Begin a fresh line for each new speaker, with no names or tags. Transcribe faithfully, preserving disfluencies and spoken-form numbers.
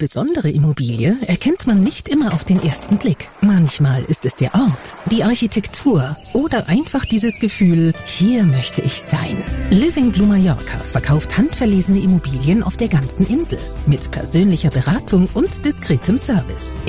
besondere Immobilie erkennt man nicht immer auf den ersten Blick. Manchmal ist es der Ort, die Architektur oder einfach dieses Gefühl, hier möchte ich sein. Living Blue Mallorca verkauft handverlesene Immobilien auf der ganzen Insel mit persönlicher Beratung und diskretem Service.